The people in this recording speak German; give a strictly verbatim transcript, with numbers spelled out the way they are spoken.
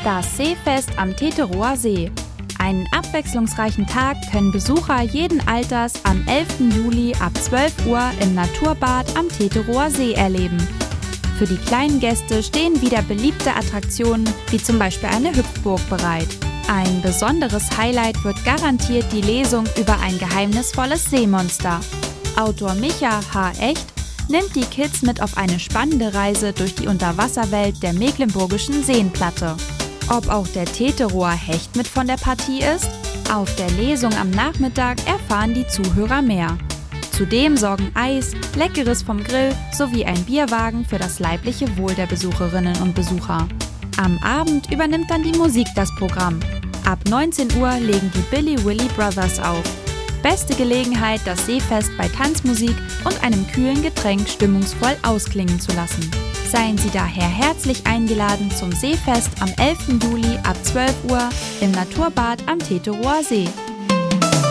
Das Seefest am Teterower See. Einen abwechslungsreichen Tag können Besucher jeden Alters am elften Juli ab zwölf Uhr im Naturbad am Teterower See erleben. Für die kleinen Gäste stehen wieder beliebte Attraktionen, wie zum Beispiel eine Hüpfburg bereit. Ein besonderes Highlight wird garantiert die Lesung über ein geheimnisvolles Seemonster. Autor Micha H. Echt nimmt die Kids mit auf eine spannende Reise durch die Unterwasserwelt der mecklenburgischen Seenplatte. Ob auch der Teterower Hecht mit von der Partie ist? Auf der Lesung am Nachmittag erfahren die Zuhörer mehr. Zudem sorgen Eis, Leckeres vom Grill sowie ein Bierwagen für das leibliche Wohl der Besucherinnen und Besucher. Am Abend übernimmt dann die Musik das Programm. Ab neunzehn Uhr legen die Billy Willy Brothers auf. Beste Gelegenheit, das Seefest bei Tanzmusik und einem kühlen Getränk stimmungsvoll ausklingen zu lassen. Seien Sie daher herzlich eingeladen zum Seefest am elften Juli ab zwölf Uhr im Naturbad am Teterower See.